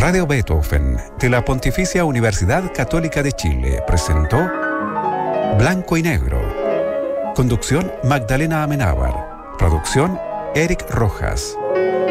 Radio Beethoven de la Pontificia Universidad Católica de Chile presentó Blanco y Negro. Conducción Magdalena Amenábar. Producción Eric Rojas.